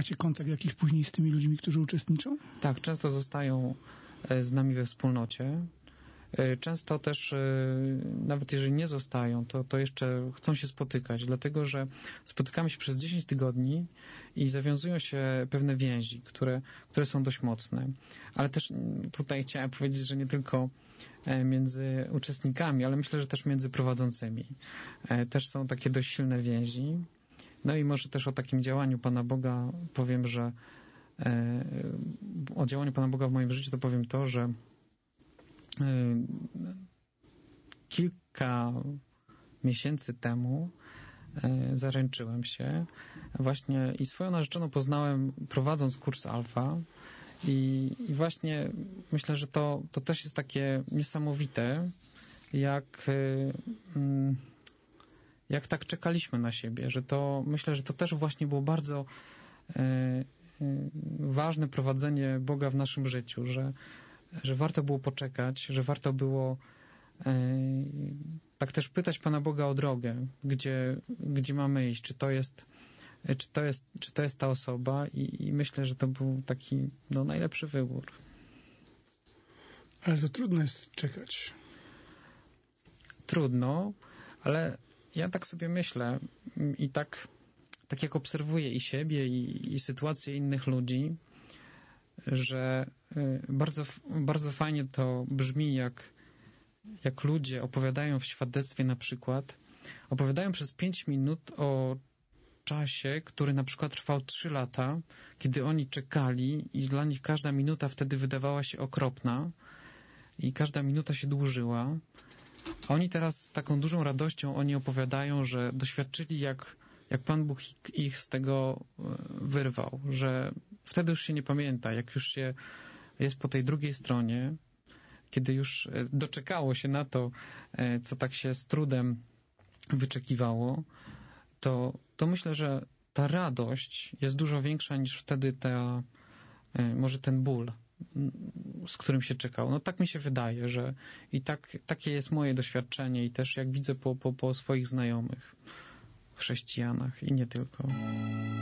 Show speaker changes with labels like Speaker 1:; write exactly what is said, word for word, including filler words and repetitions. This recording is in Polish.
Speaker 1: macie kontakt jakiś później z tymi ludźmi, którzy uczestniczą?
Speaker 2: Tak, często zostają z nami we wspólnocie. Często też, nawet jeżeli nie zostają, to, to jeszcze chcą się spotykać, dlatego że spotykamy się przez dziesięć tygodni i zawiązują się pewne więzi, które, które są dość mocne. Ale też tutaj chciałem powiedzieć, że nie tylko między uczestnikami, ale myślę, że też między prowadzącymi. Też są takie dość silne więzi. No i może też o takim działaniu Pana Boga powiem, że o działaniu Pana Boga w moim życiu to powiem to, że kilka miesięcy temu zaręczyłem się właśnie i swoją narzeczoną poznałem prowadząc kurs Alfa i, i właśnie myślę, że to, to też jest takie niesamowite, jak jak tak czekaliśmy na siebie, że to myślę, że to też właśnie było bardzo ważne prowadzenie Boga w naszym życiu, że że warto było poczekać, że warto było e, tak też pytać Pana Boga o drogę, gdzie, gdzie mamy iść, czy to jest, czy to jest, czy to jest ta osoba i, i myślę, że to był taki no, najlepszy wybór.
Speaker 1: Ale to trudno jest czekać.
Speaker 2: Trudno, ale ja tak sobie myślę i tak, tak jak obserwuję i siebie, i, i sytuację innych ludzi, że bardzo, bardzo fajnie to brzmi, jak, jak ludzie opowiadają w świadectwie na przykład, opowiadają przez pięć minut o czasie, który na przykład trwał trzy lata, kiedy oni czekali i dla nich każda minuta wtedy wydawała się okropna i każda minuta się dłużyła. A oni teraz z taką dużą radością oni opowiadają, że doświadczyli, jak jak Pan Bóg ich z tego wyrwał, że wtedy już się nie pamięta, jak już się jest po tej drugiej stronie, kiedy już doczekało się na to, co tak się z trudem wyczekiwało, to, to myślę, że ta radość jest dużo większa niż wtedy ta, może ten ból, z którym się czekało. No tak mi się wydaje, że i tak, takie jest moje doświadczenie i też jak widzę po, po, po swoich znajomych chrześcijanach i nie tylko.